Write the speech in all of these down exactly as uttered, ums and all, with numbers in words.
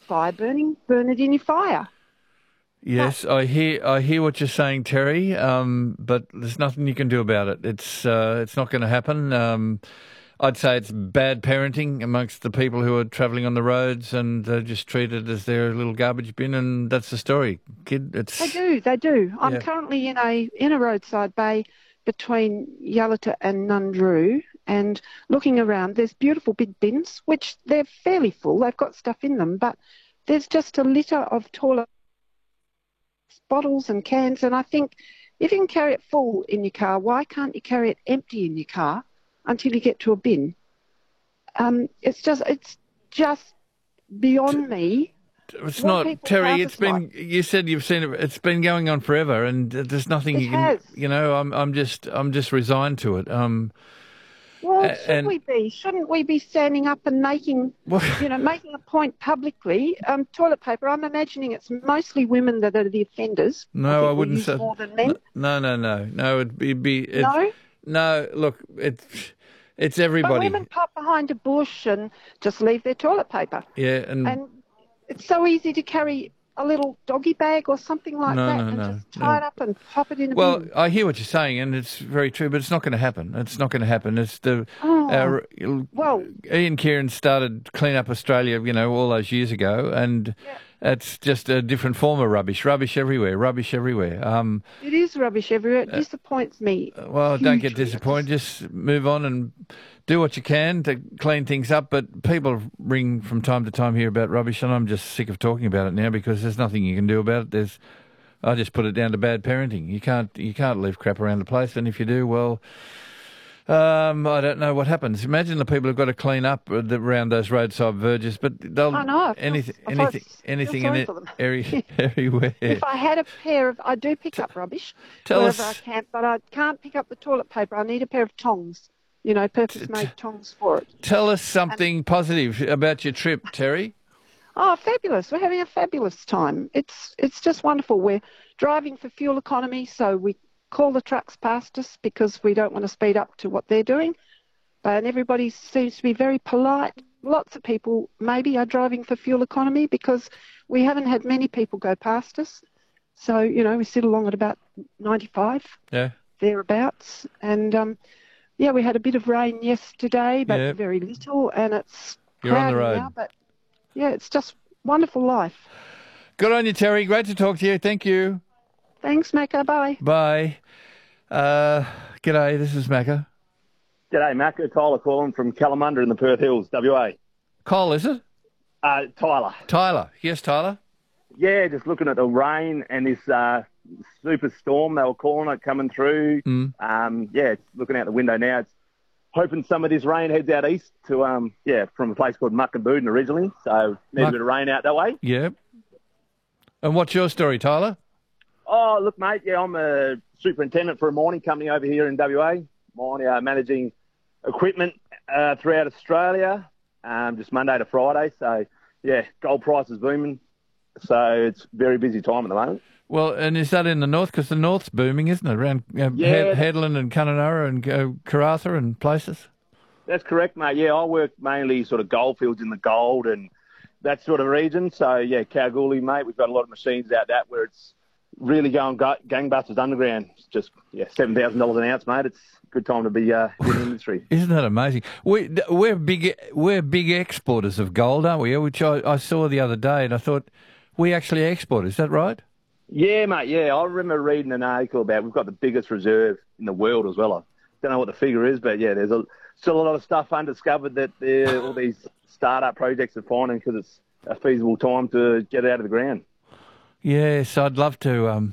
fire burning, burn it in your fire. Yes, I hear I hear what you're saying, Terry. Um, but there's nothing you can do about it. It's uh, it's not going to happen. Um, I'd say it's bad parenting amongst the people who are travelling on the roads and they're just treated as their little garbage bin, and that's the story. Kid, it's They do, they do. I'm Yeah. currently in a in a roadside bay between Yallata and Nundroo, and looking around, there's beautiful big bins, which they're fairly full. They've got stuff in them, but there's just a litter of toilet bottles and cans, and I think if you can carry it full in your car, why can't you carry it empty in your car until you get to a bin? Um, it's just it's just beyond me. It's what not, people's Terry. houses It's been. like. You said you've seen it. It's been going on forever, and there's nothing It you can. has. You know, I'm. I'm just. I'm just resigned to it. Um. Well, A- should and- we be? Shouldn't we be standing up and making, Well, you know, making a point publicly? Um, toilet paper. I'm imagining it's mostly women that are the offenders. No, think I we wouldn't use say- more than men. no, no, no, no. It'd be. be it, No? No. Look, it's. It's But everybody. women pop behind a bush and just leave their toilet paper. Yeah, and, And it's so easy to carry a little doggy bag or something like No, that no, and no, just tie no. it up and pop it in a well, bin. I hear what you're saying, and it's very true, but it's not going to happen. It's not going to happen. It's the. Oh, Our, well, Ian Kieran started Clean Up Australia, you know, all those years ago, and Yeah. it's just a different form of rubbish. Rubbish everywhere. Rubbish everywhere. Um. it is rubbish everywhere. It disappoints me. Well, don't get hugely. disappointed. Just move on and do what you can to clean things up. But people ring from time to time here about rubbish, and I'm just sick of talking about it now because there's nothing you can do about it. There's, I just put it down to bad parenting. You can't, you can't leave crap around the place, and if you do, well, um, I don't know what happens. Imagine the people who've got to clean up around those roadside verges, but they'll I know, I feel- anything, I feel anything, feel anything sorry in for it, them. every, everywhere. If I had a pair of, I do pick up rubbish Tell wherever us- I can, but I can't pick up the toilet paper. I need a pair of tongs, you know, purpose-made tongs for it. Tell us something positive about your trip, Terry. Oh, fabulous! We're having a fabulous time. It's it's just wonderful. We're driving for fuel economy, so we call the trucks past us because we don't want to speed up to what they're doing. And everybody seems to be very polite. Lots of people maybe are driving for fuel economy because we haven't had many people go past us. So, you know, we sit along at about ninety-five, Yeah. thereabouts. And, um, yeah, we had a bit of rain yesterday, but Yeah. very little. And it's You're on the cloudy road. now, but, yeah, it's just wonderful life. Good on you, Terry. Great to talk to you. Thank you. Thanks, Macca. Bye. Bye. Uh, g'day, this is Macca. G'day, Macca. Tyler calling from Kalamunda in the Perth Hills, W A. Cole, is it? Uh, Tyler. Tyler. Yes, Tyler. Yeah, just looking at the rain and this uh, super storm, they were calling it, coming through. Mm. Um, yeah, it's looking out the window now. It's hoping some of this rain heads out east to, um, yeah, from a place called Muckaboodin originally. So need Muck- a bit of rain out that way. Yeah. And what's your story, Tyler? Oh, look, mate, yeah, I'm a superintendent for a mining company over here in W A. Mine, uh, managing equipment uh, throughout Australia, um, just Monday to Friday. So, yeah, gold price is booming. So it's very busy time at the moment. Well, and is that in the north? Because the north's booming, isn't it? Around uh, Yeah. Head- Headland and Kununurra and uh, Karratha and places? That's correct, mate. Yeah, I work mainly sort of goldfields in the gold and that sort of region. So, yeah, Kalgoorlie, mate, we've got a lot of machines out that where it's really going go- gangbusters underground. It's just, yeah, seven thousand dollars an ounce, mate. It's a good time to be uh, in the industry. Isn't that amazing? We, we're big we're big exporters of gold, aren't we? Which I, I saw the other day and I thought, we actually export, is that right? Yeah, mate, yeah. I remember reading an article about we've got the biggest reserve in the world as well. I don't know what the figure is, but, yeah, there's a, still a lot of stuff undiscovered that uh, all these startup projects are finding because it's a feasible time to get it out of the ground. Yes, I'd love to. Um,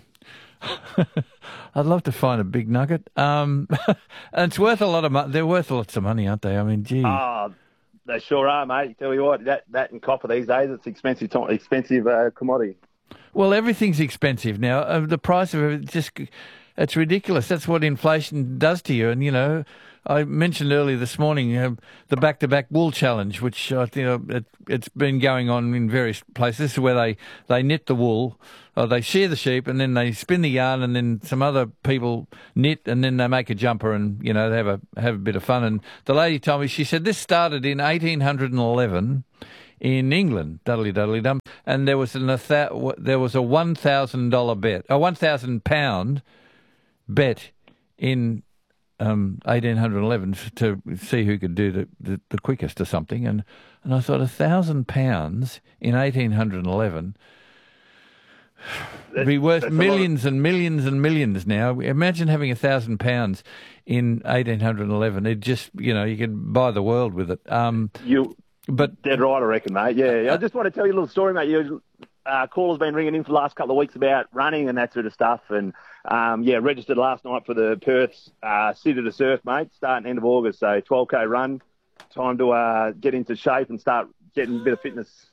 I'd love to find a big nugget. Um, and it's worth a lot of money. They're worth lots of money, aren't they? I mean, gee. Oh, they sure are, mate. Tell you what, that that and copper these days, it's expensive, to- expensive uh, commodity. Well, everything's expensive now. Uh, the price of it just, it's ridiculous. That's what inflation does to you. And, you know, I mentioned earlier this morning uh, the back-to-back wool challenge, which I think uh, it, it's been going on in various places where they, they knit the wool, or they shear the sheep, and then they spin the yarn, and then some other people knit, and then they make a jumper, and you know they have a have a bit of fun. And the lady told me, she said this started in eighteen eleven in England. Duddly duddly dum. and there was an a th- there was a one thousand dollar bet, a one thousand pound bet in um, eighteen eleven to see who could do the, the, the quickest or something, and and I thought a thousand pounds in eighteen eleven. It'd be worth millions and millions and millions now. Imagine having a thousand pounds in eighteen eleven. It just, you know, you could buy the world with it. Um, you, but dead right, I reckon, mate. Yeah, I just want to tell you a little story, mate. You, uh, caller's been ringing in for the last couple of weeks about running and that sort of stuff, and um, yeah, registered last night for the Perth uh, City to Surf, mate. Starting end of August, so twelve K run. Time to uh, get into shape and start getting a bit of fitness.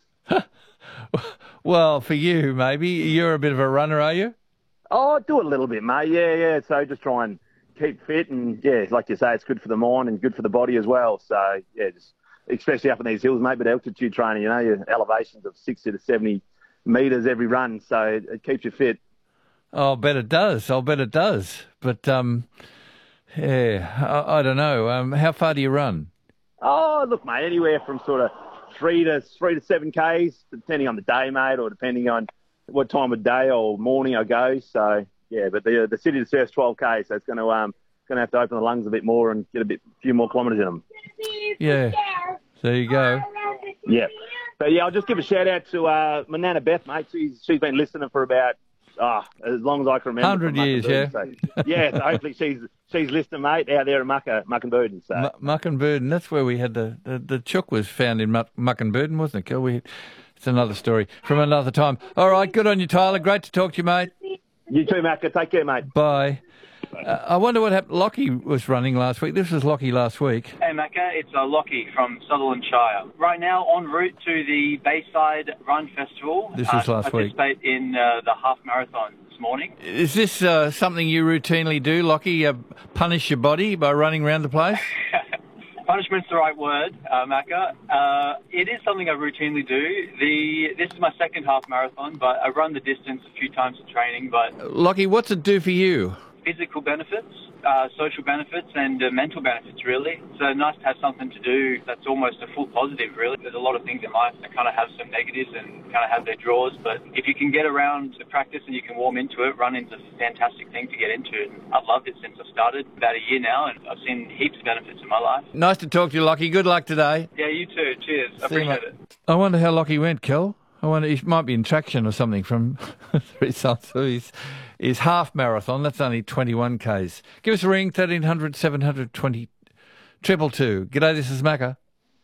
Well, for you, maybe. You're a bit of a runner, are you? Oh, do it a little bit, mate. Yeah, yeah. So just try and keep fit, and yeah, like you say, it's good for the mind and good for the body as well. So yeah, just especially up in these hills, mate. But altitude training, you know, your elevations of sixty to seventy metres every run, so it, it keeps you fit. Oh, I'll bet it does. I'll bet it does. But um, yeah, I, I don't know. Um, how far do you run? Oh, look, mate, anywhere from sort of three to three to seven k's, depending on the day, mate, or depending on what time of day or morning I go. So yeah, but the the City to Surf's twelve k, so it's going to um going to have to open the lungs a bit more and get a bit few more kilometres in them. Yeah, there you go. Yeah, but yeah, I'll just give a shout out to uh, my Nana Beth, mate. She's she's been listening for about ah oh, as long as I can remember. Hundred years, yeah. So, yeah, so hopefully she's she's listening, mate, out there at Mucka Muckenburden. So M- Muckenburden, that's where we had the, the the chook was found in Muck, Muckenburden, wasn't it? Kel? We, it's another story from another time. All right, good on you, Tyler. Great to talk to you, mate. You too, Macca. Take care, mate. Bye. Uh, I wonder what happened. Lockie was running last week. This was Lockie last week. Hey, Macca, it's uh, Lockie from Sutherland Shire. Right now, en route to the Bayside Run Festival. This was uh, last week. Participate in uh, the half marathon this morning. Is this uh, something you routinely do, Lockie? Uh, punish your body by running around the place? Punishment's the right word, uh, Macca. Uh, it is something I routinely do. The This is my second half marathon, but I run the distance a few times for training. But Lockie, what's it do for you? Physical benefits, uh, social benefits, and uh, mental benefits, really. So nice to have something to do that's almost a full positive, really. There's a lot of things in life that kind of have some negatives and kind of have their draws, but if you can get around the practice and you can warm into it, running's a fantastic thing to get into. And I've loved it since I've started, about a year now, and I've seen heaps of benefits in my life. Nice to talk to you, Lockie. Good luck today. Yeah, you too. Cheers. I appreciate it. I wonder how Lockie went, Kel. I wonder, he might be in traction or something from the results of his, his half marathon. That's only twenty-one k's. Give us a ring, thirteen hundred, seven hundred twenty, triple two. G'day, this is Macca.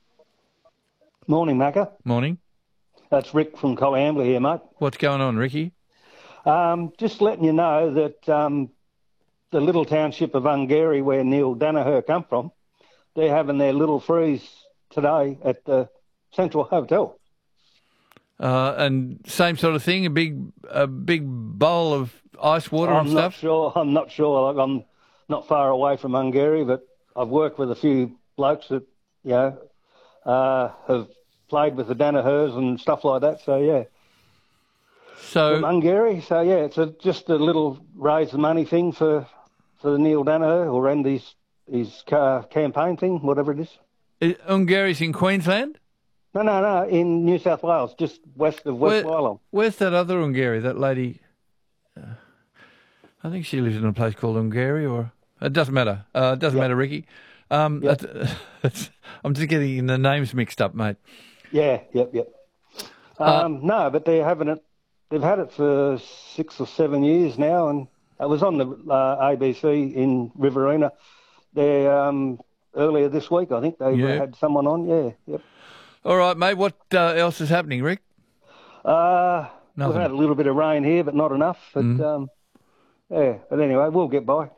Morning, Macca. Morning. That's Rick from Coambler here, mate. What's going on, Ricky? Um, just letting you know that um, the little township of Ungary, where Neil Danaher come from, they're having their little freeze today at the Central Hotel. Uh, and same sort of thing, a big a big bowl of ice water I'm and stuff? Not sure, I'm not sure. Like, I'm not far away from Ungary, but I've worked with a few blokes that, you know, uh, have played with the Danahers and stuff like that. So, yeah. So From Ungary. So, yeah, it's a, just a little raise the money thing for, for the Neil Danaher or end his, his uh, campaign thing, whatever it is. is Ungary's in Queensland? No, no, no, in New South Wales, just west of West Where, Wylam. Where's that other Ungary, that lady? Uh, I think she lives in a place called Ungary, or... It doesn't matter. Uh, it doesn't Yep. matter, Ricky. Um, Yep. that's, that's, I'm just getting the names mixed up, mate. Yeah, yep, yep. Uh, Um, no, but they're having it, they've had it for six or seven years now, and it was on the uh, A B C in Riverina there um, earlier this week, I think. They Yeah. had someone on, yeah, yep. All right, mate. What uh, else is happening, Rick? Uh, we've Nothing. had a little bit of rain here, but not enough. But, Mm. um, yeah, but anyway, we'll get by.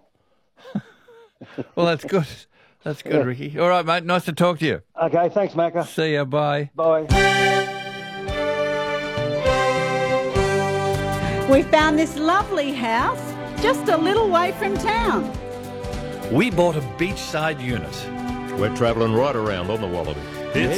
Well, that's good. That's good, Yeah. Ricky. All right, mate. Nice to talk to you. Okay, thanks, Macca. See ya. Bye. Bye. We found this lovely house just a little way from town. We bought a beachside unit. We're travelling right around on the Wallaby. It's